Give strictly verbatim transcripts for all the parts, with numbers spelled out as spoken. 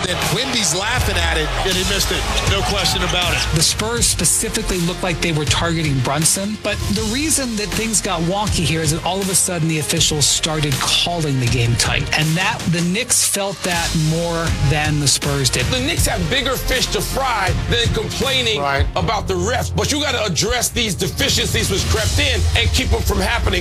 then Wemby's laughing at it, and he missed it. No question about it. The Spurs specifically looked like they were targeting Brunson, but the reason that things got wonky here is that all of a sudden the officials started calling the game tight, and that the Knicks felt that more than the Spurs did. The Knicks have bigger fish to fry than complaining right. about the refs, but you got to address these deficiencies which crept in and keep them from happening.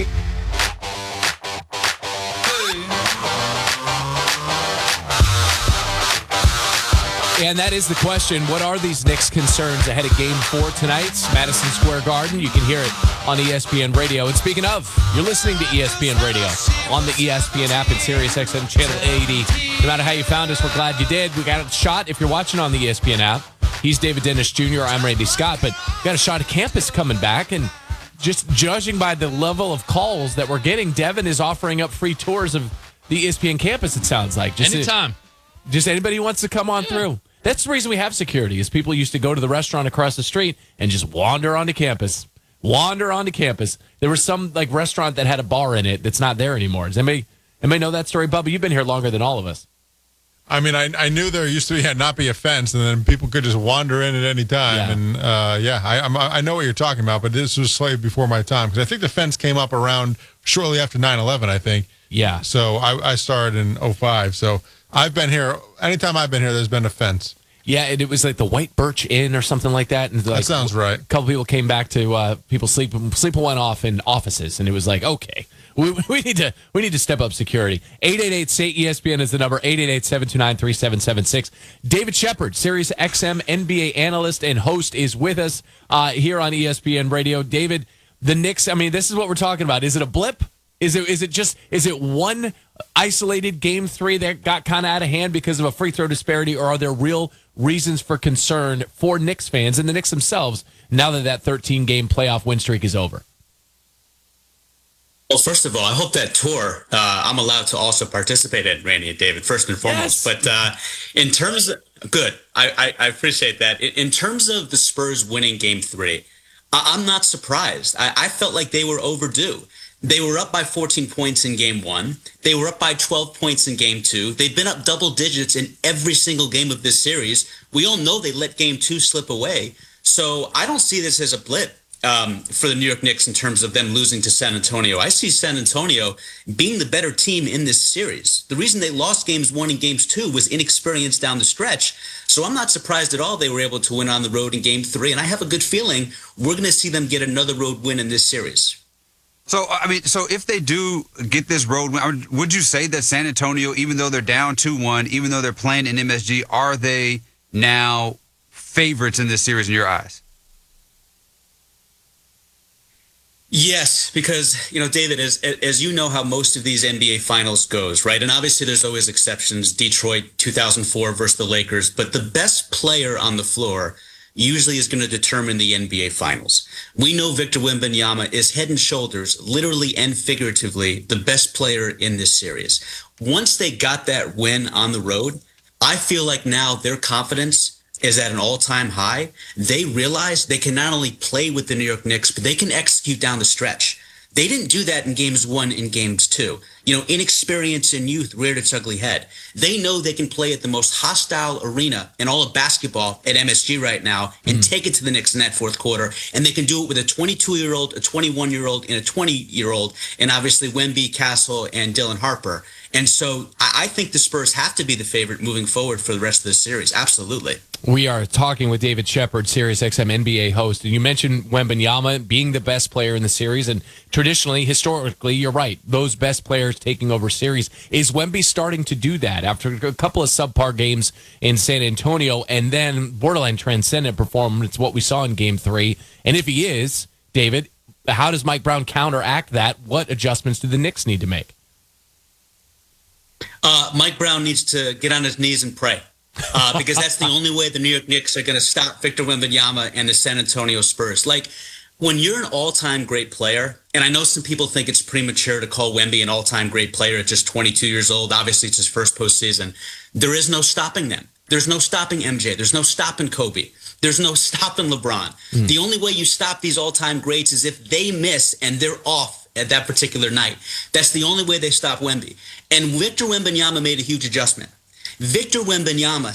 And that is the question. What are these Knicks' concerns ahead of Game four tonight? Madison Square Garden. You can hear it on E S P N Radio. And speaking of, you're listening to E S P N Radio on the E S P N app and Sirius X M Channel eighty. No matter how you found us, we're glad you did. We got a shot if you're watching on the E S P N app. He's David Dennis Junior I'm Randy Scott. But we got a shot of campus coming back. And just judging by the level of calls that we're getting, Devin is offering up free tours of the E S P N campus, it sounds like. Just Anytime. A, just anybody who wants to come on yeah. through. That's the reason we have security, is people used to go to the restaurant across the street and just wander onto campus. Wander onto campus. There was some like restaurant that had a bar in it that's not there anymore. Does anybody, anybody know that story? Bubba, you've been here longer than all of us. I mean, I I knew there used to be had not be a fence, and then people could just wander in at any time. Yeah. And uh, yeah, I I'm, I know what you're talking about, but this was slightly before my time, because I think the fence came up around shortly after nine eleven, I think. Yeah. So I, I started in oh five. So I've been here. Anytime I've been here, there's been a fence. Yeah, and it was like the White Birch Inn or something like that. And like, that sounds right. A couple people came back to uh, people sleep sleep went off in offices, and it was like, okay, we, we need to we need to step up security. eight eight eight, S A Y E S P N is the number. eight eight eight, seven two nine, three seven seven six. David Shepard, Sirius X M N B A analyst and host, is with us uh, here on E S P N Radio. David, the Knicks. I mean, this is what we're talking about. Is it a blip? Is it is it just is it one isolated game three that got kind of out of hand because of a free throw disparity, or are there real reasons for concern for Knicks fans and the Knicks themselves now that that thirteen game playoff win streak is over? Well, first of all, I hope that tour uh, I'm allowed to also participate in, Randy and David, first and foremost. Yes. But uh, in terms of good, I, I, I appreciate that. In, in terms of the Spurs winning game three, I, I'm not surprised. I, I felt like they were overdue. They were up by fourteen points in game one. They were up by twelve points in game two. They've been up double digits in every single game of this series. We all know they let game two slip away. So I don't see this as a blip um, for the New York Knicks in terms of them losing to San Antonio. I see San Antonio being the better team in this series. The reason they lost games one and games two was inexperience down the stretch. So I'm not surprised at all they were able to win on the road in game three. And I have a good feeling we're going to see them get another road win in this series. So, I mean, so if they do get this road win, would you say that San Antonio, even though they're down two one, even though they're playing in M S G, are they now favorites in this series in your eyes? Yes, because, you know, David, as as you know how most of these N B A finals goes, right? And obviously there's always exceptions, Detroit two thousand four versus the Lakers, but the best player on the floor usually is going to determine the N B A finals. We know Victor Wembanyama is head and shoulders, literally and figuratively, the best player in this series. Once they got that win on the road, I feel like now their confidence is at an all-time high. They realize they can not only play with the New York Knicks, but they can execute down the stretch. They didn't do that in games one and games two. You know, inexperience and youth reared its ugly head. They know they can play at the most hostile arena in all of basketball at M S G right now and mm. take it to the Knicks in that fourth quarter. And they can do it with a twenty-two-year-old, a twenty-one-year-old, and a twenty-year-old, and obviously Wemby, Castle, and Dylan Harper. And so I think the Spurs have to be the favorite moving forward for the rest of the series. Absolutely. We are talking with David Shepard, Sirius X M N B A host. You mentioned Wembanyama being the best player in the series, and traditionally, historically, you're right, those best players taking over series. Is Wemby starting to do that after a couple of subpar games in San Antonio and then borderline transcendent performance, what we saw in game three? And if he is, David, how does Mike Brown counteract that? What adjustments do the Knicks need to make? Uh, Mike Brown needs to get on his knees and pray. Uh, because that's the only way the New York Knicks are going to stop Victor Wembanyama and the San Antonio Spurs. Like, when you're an all-time great player, and I know some people think it's premature to call Wemby an all-time great player at just twenty-two years old. Obviously, it's his first postseason. There is no stopping them. There's no stopping M J. There's no stopping Kobe. There's no stopping LeBron. Mm. The only way you stop these all-time greats is if they miss and they're off at that particular night. That's the only way they stop Wemby. And Victor Wembanyama made a huge adjustment. Victor Wembanyama